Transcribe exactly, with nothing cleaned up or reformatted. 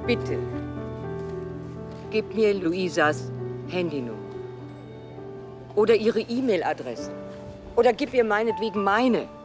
Bitte, gib mir Luisas Handynummer. Oder ihre E-Mail-Adresse. Oder gib ihr meinetwegen meine.